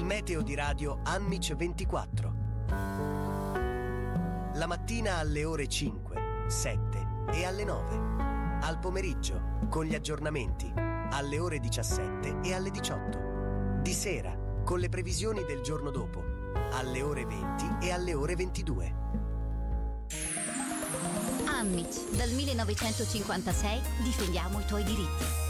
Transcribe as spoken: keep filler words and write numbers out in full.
Meteo di radio Amic ventiquattro. La mattina alle ore cinque, sette e alle nove. Al pomeriggio con gli aggiornamenti alle ore diciassette e alle diciotto. Di sera con le previsioni del giorno dopo alle ore venti e alle ore ventidue. Amic, dal millenovecentocinquantasei difendiamo i tuoi diritti.